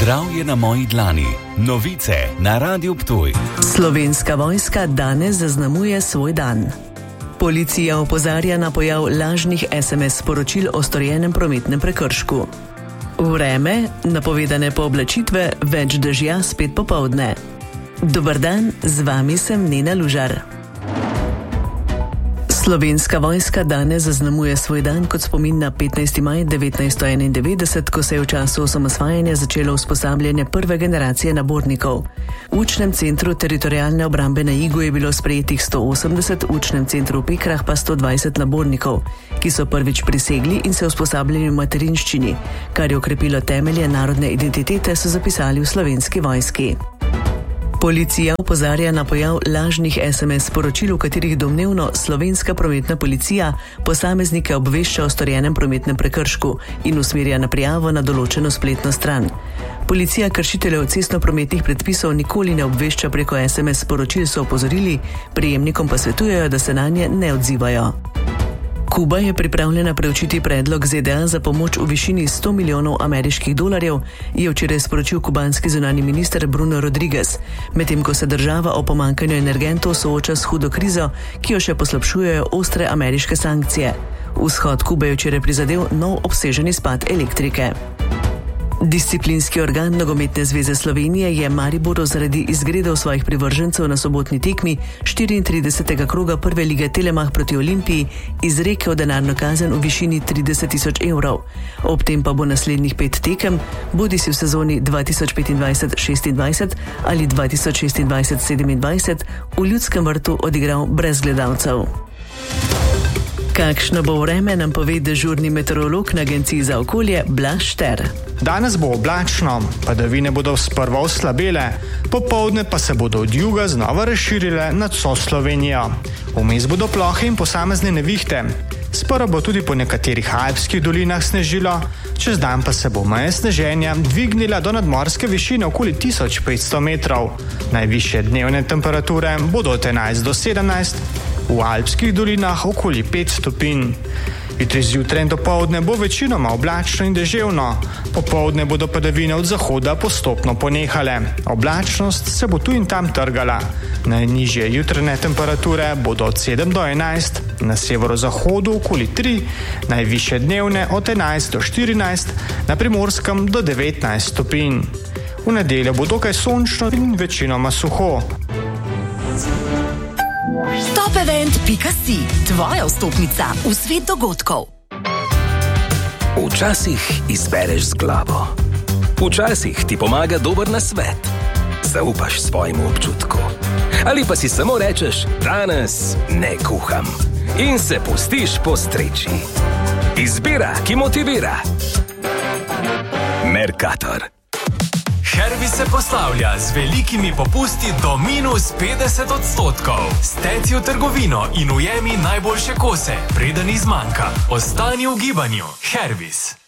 Zdravje na moji dlani. Novice na Radiu Ptuj. Slovenska vojska danes zaznamuje svoj dan. Policija opozarja na pojav lažnih SMS sporočil o storjenem prometnem prekršku. Vreme, napovedane pooblačitve, več dežja spet popoldne. Dober dan, z vami sem Nena Lužar. Slovenska vojska danes zaznamuje svoj dan kot spomin na 15. maj 1991, ko se je v času osamosvajanja začelo usposabljanje prve generacije nabornikov. V učnem centru teritorialne obrambe na Igu je bilo sprejetih 180, v učnem centru v Pekrah pa 120 nabornikov, ki so prvič prisegli in se usposabljali v materinščini, kar je okrepilo temelje narodne identitete, so zapisali v Slovenski vojski. Policija opozarja na pojav lažnih SMS sporočil, v katerih domnevno slovenska prometna policija posameznike obvešča o storjenem prometnem prekršku in usmerja na prijavo na določeno spletno stran. Policija kršiteljev cestno-prometnih predpisov nikoli ne obvešča preko SMS sporočil, so opozorili, prejemnikom pa svetujejo, da se nanje ne odzivajo. Kuba je pripravljena preučiti predlog ZDA za pomoč v višini $100 milijonov ameriških dolarjev, je včeraj sporočil kubanski zunanji minister Bruno Rodriguez, medtem ko se država o pomanjkanju energentov sooča s hudo krizo, ki jo še poslabšujejo ostre ameriške sankcije. Vzhod Kube je včeraj prizadel nov obsežen izpad elektrike. Disciplinski organ Nogometne zveze Slovenije je Mariboru zaradi izgredov svojih privržencev na sobotni tekmi 34. kroga prve lige Telemach proti Olimpiji izrekel denarno kazen v višini 30.000 evrov. Ob tem pa bo naslednjih 5 tekem, bodisi v sezoni 2025-26 ali 2026-27, v Ljudskem vrtu odigral brez gledalcev. Kakšno bo vreme, nam pove dežurni meteorolog na Agenciji za okolje Blaž Šter. Danes bo oblačno, padavine bodo sprva oslabele, popoldne pa se bodo od juga znova razširile nad vso Slovenijo. Vmes bodo plohe in posamezne nevihte. Sprva bo tudi po nekaterih alpskih dolinah snežilo, čez dan pa se bo meja sneženja dvignila do nadmorske višine okoli 1500 metrov. Najvišje dnevne temperature bodo od 11 do 17, v alpskih dolinah okoli 5 stopinj. Jutri zjutraj in dopoldne bo večinoma oblačno in deževno. Popoldne bodo padavine od zahoda postopno ponehale. Oblačnost se bo tu in tam trgala. Najnižje jutranje temperature bodo od 7 do 11, na severozahodu okoli 3, najvišje dnevne od 11 do 14, na Primorskem do 19 stopinj. V nedeljo bo dokaj sončno in večinoma suho. Topevent.si, tvoja vstopnica v svet dogodkov. Včasih izbereš z glavo, včasih ti pomaga dober nasvet. Zaupaš svojemu občutku. Ali pa si samo rečeš, danes ne kuham in se pustiš postreči. Izbira, ki motivira. Mercator. Hervis se poslavlja z velikimi popusti do -50%. Steci v trgovino in ujemi najboljše kose, preden izmanjka. Ostani v gibanju. Hervis.